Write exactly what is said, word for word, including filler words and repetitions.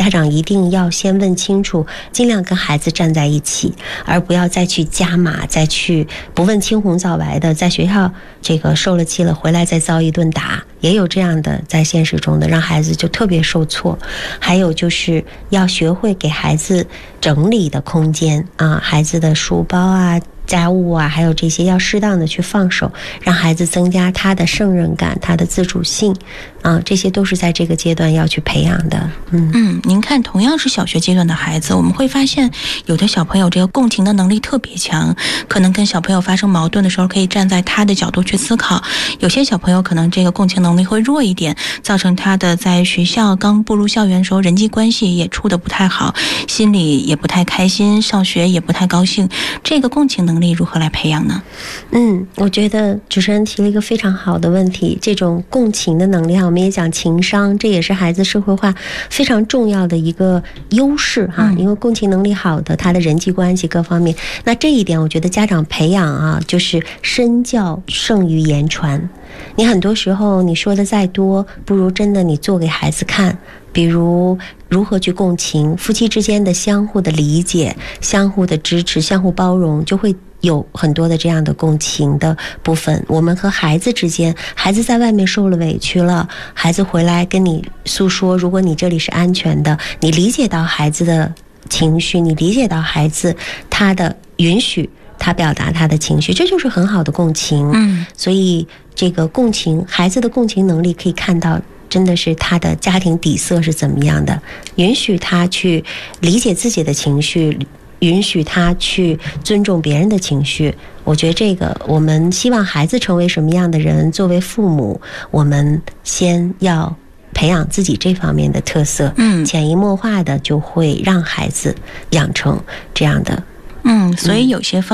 家长一定要先问清楚，尽量跟孩子站在一起，而不要再去加码，再去不问青红皂白的在学校这个受了气了，回来再遭一顿打，也有这样的在现实中的，让孩子就特别受挫。还有就是要学会给孩子整理的空间啊，孩子的书包啊、家务啊，还有这些要适当的去放手，让孩子增加他的胜任感、他的自主性啊，这些都是在这个阶段要去培养的。嗯嗯，您看，同样是小学阶段的孩子，我们会发现有的小朋友这个共情的能力特别强，可能跟小朋友发生矛盾的时候，可以站在他的角度去思考；有些小朋友可能这个共情能力会弱一点，造成他的在学校刚步入校园的时候，人际关系也处得不太好，心里也不太开心，上学也不太高兴。这个共情能力如何来培养呢？ 嗯，我觉得主持人提了一个非常好的问题，这种共情的能力啊，我们也讲情商，这也是孩子社会化非常重要的一个优势哈、嗯。因为共情能力好的，他的人际关系各方面，那这一点我觉得家长培养啊，就是身教胜于言传。你很多时候你说的再多，不如真的你做给孩子看。比如如何去共情，夫妻之间的相互的理解、相互的支持、相互包容，就会有很多的这样的共情的部分。我们和孩子之间，孩子在外面受了委屈了，孩子回来跟你诉说，如果你这里是安全的，你理解到孩子的情绪，你理解到孩子他的允许他表达他的情绪，这就是很好的共情。嗯，所以这个共情，孩子的共情能力可以看到真的是他的家庭底色是怎么样的，允许他去理解自己的情绪，允许他去尊重别人的情绪。我觉得这个我们希望孩子成为什么样的人，作为父母我们先要培养自己这方面的特色，嗯，潜移默化的就会让孩子养成这样的。 嗯，所以有些方